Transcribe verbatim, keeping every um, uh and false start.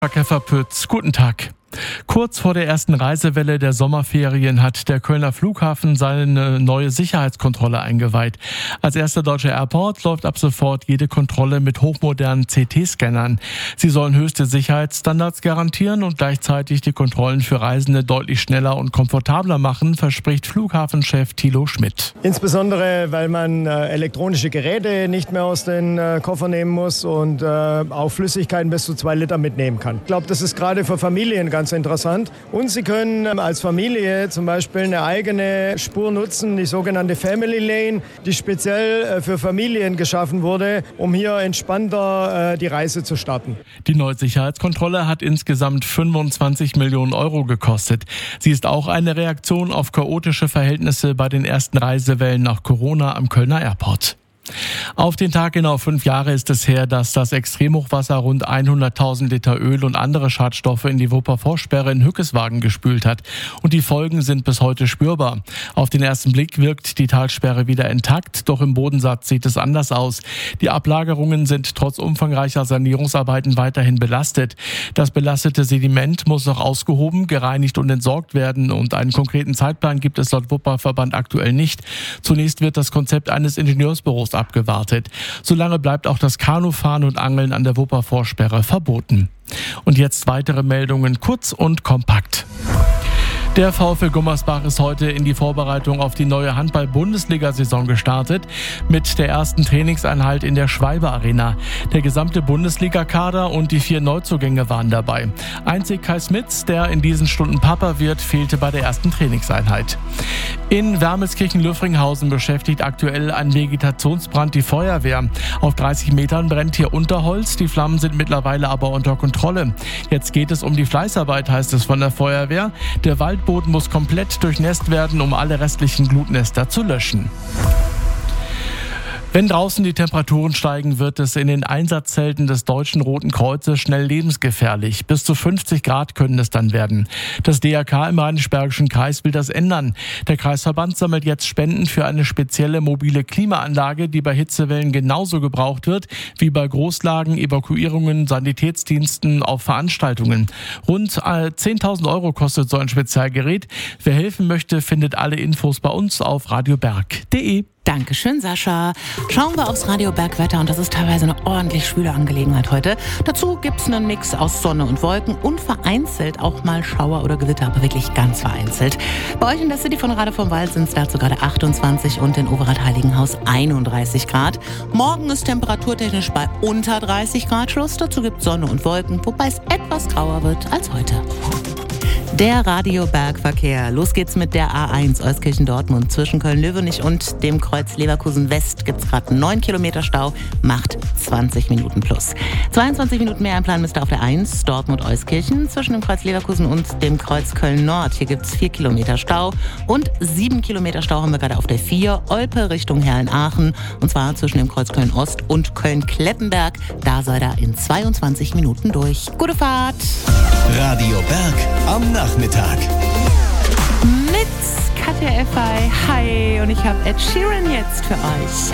Verpütz, guten Tag. Kurz vor der ersten Reisewelle der Sommerferien hat der Kölner Flughafen seine neue Sicherheitskontrolle eingeweiht. Als erster deutscher Airport läuft ab sofort jede Kontrolle mit hochmodernen C T-Scannern. Sie sollen höchste Sicherheitsstandards garantieren und gleichzeitig die Kontrollen für Reisende deutlich schneller und komfortabler machen, verspricht Flughafenchef Thilo Schmidt. Insbesondere, weil man äh, elektronische Geräte nicht mehr aus den äh, Koffern nehmen muss und äh, auch Flüssigkeiten bis zu zwei Liter mitnehmen kann. Ich glaube, das ist gerade für Familien ganz Ganz interessant. Und Sie können als Familie zum Beispiel eine eigene Spur nutzen, die sogenannte Family Lane, die speziell für Familien geschaffen wurde, um hier entspannter die Reise zu starten. Die neue Sicherheitskontrolle hat insgesamt fünfundzwanzig Millionen Euro gekostet. Sie ist auch eine Reaktion auf chaotische Verhältnisse bei den ersten Reisewellen nach Corona am Kölner Airport. Auf den Tag genau fünf Jahre ist es her, dass das Extremhochwasser rund hunderttausend Liter Öl und andere Schadstoffe in die Wuppervorsperre in Hückeswagen gespült hat. Und die Folgen sind bis heute spürbar. Auf den ersten Blick wirkt die Talsperre wieder intakt, doch im Bodensatz sieht es anders aus. Die Ablagerungen sind trotz umfangreicher Sanierungsarbeiten weiterhin belastet. Das belastete Sediment muss noch ausgehoben, gereinigt und entsorgt werden. Und einen konkreten Zeitplan gibt es laut Wupperverband aktuell nicht. Zunächst wird das Konzept eines Ingenieursbüros abgewartet. Solange bleibt auch das Kanufahren und Angeln an der Wuppervorsperre verboten. Und jetzt weitere Meldungen, kurz und kompakt. Der VfL Gummersbach ist heute in die Vorbereitung auf die neue Handball-Bundesliga-Saison gestartet mit der ersten Trainingseinheit in der Schwalbe Arena. Der gesamte Bundesliga-Kader und die vier Neuzugänge waren dabei. Einzig Kai Smits, der in diesen Stunden Papa wird, fehlte bei der ersten Trainingseinheit. In Wermelskirchen-Lüffringhausen beschäftigt aktuell ein Vegetationsbrand die Feuerwehr. Auf dreißig Metern brennt hier Unterholz, die Flammen sind mittlerweile aber unter Kontrolle. Jetzt geht es um die Fleißarbeit, heißt es von der Feuerwehr. Der Wald Boden muss komplett durchnässt werden, um alle restlichen Glutnester zu löschen. Wenn draußen die Temperaturen steigen, wird es in den Einsatzzelten des Deutschen Roten Kreuzes schnell lebensgefährlich. Bis zu fünfzig Grad können es dann werden. Das D R K im Rheinisch-Bergischen Kreis will das ändern. Der Kreisverband sammelt jetzt Spenden für eine spezielle mobile Klimaanlage, die bei Hitzewellen genauso gebraucht wird wie bei Großlagen, Evakuierungen, Sanitätsdiensten auf Veranstaltungen. Rund zehntausend Euro kostet so ein Spezialgerät. Wer helfen möchte, findet alle Infos bei uns auf radioberg punkt de. Dankeschön, Sascha. Schauen wir aufs Radiobergwetter und das ist teilweise eine ordentlich schwüle Angelegenheit heute. Dazu gibt's einen Mix aus Sonne und Wolken und vereinzelt auch mal Schauer oder Gewitter, aber wirklich ganz vereinzelt. Bei euch in der City von Rade vom Wald sind es dazu gerade achtundzwanzig und in Overath-Heiligenhaus einunddreißig Grad. Morgen ist temperaturtechnisch bei unter dreißig Grad Schluss. Dazu gibt's Sonne und Wolken, wobei es etwas grauer wird als heute. Der Radiobergverkehr. Los geht's mit der A eins Euskirchen-Dortmund. Zwischen Köln-Löwenich und dem Kreuz Leverkusen-West gibt's gerade neun Kilometer Stau, macht zwanzig Minuten plus. zweiundzwanzig Minuten mehr einplanen müsst ihr auf der eins Dortmund-Euskirchen. Zwischen dem Kreuz Leverkusen und dem Kreuz Köln-Nord. Hier gibt's vier Kilometer Stau und sieben Kilometer Stau haben wir gerade auf der vier Olpe Richtung Herrn-Aachen. Und zwar zwischen dem Kreuz Köln-Ost und Köln-Kleppenberg. Da soll er in zweiundzwanzig Minuten durch. Gute Fahrt! Radio Berg am Nachmittag. Mit Katja Effay. Hi, und ich habe Ed Sheeran jetzt für euch.